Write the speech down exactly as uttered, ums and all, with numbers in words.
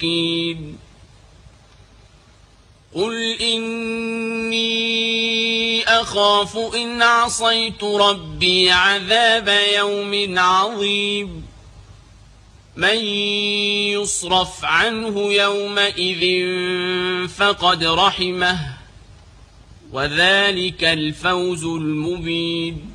المشركين قل إني أخاف إن عصيت ربي عذاب يوم عظيم من يصرف عنه يومئذ فقد رحمه وذلك الفوز المبين